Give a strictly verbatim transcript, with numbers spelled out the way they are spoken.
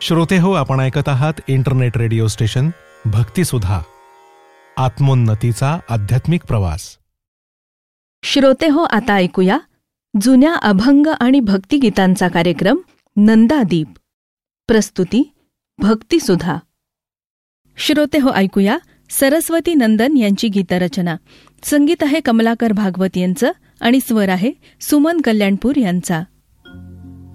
श्रोते हो, आपण ऐकत आहात इंटरनेट रेडिओ स्टेशन भक्तिसुधा, आत्मोन्नतीचा आध्यात्मिक प्रवास. श्रोते हो, आता ऐकूया जुन्या अभंग आणि भक्तिगीतांचा कार्यक्रम नंदादीप. प्रस्तुती भक्तिसुधा. श्रोते हो, ऐकूया सरस्वती नंदन यांची गीतरचना. संगीत आहे कमलाकर भागवत यांचं आणि स्वर आहे सुमन कल्याणपूर यांचा.